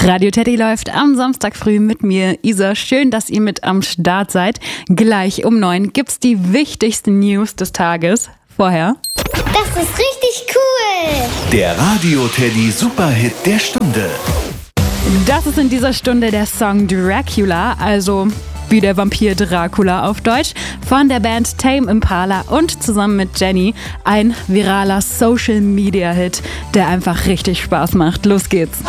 Radio Teddy läuft am Samstag früh mit mir, Isa. Schön, dass ihr mit am Start seid. Gleich um 9 gibt's die wichtigsten News des Tages. Vorher. Das ist richtig cool! Der Radio Teddy Superhit der Stunde. Das ist in dieser Stunde der Song Dracula, also wie der Vampir Dracula auf Deutsch, von der Band Tame Impala und zusammen mit Jenny ein viraler Social-Media-Hit, der einfach richtig Spaß macht. Los geht's!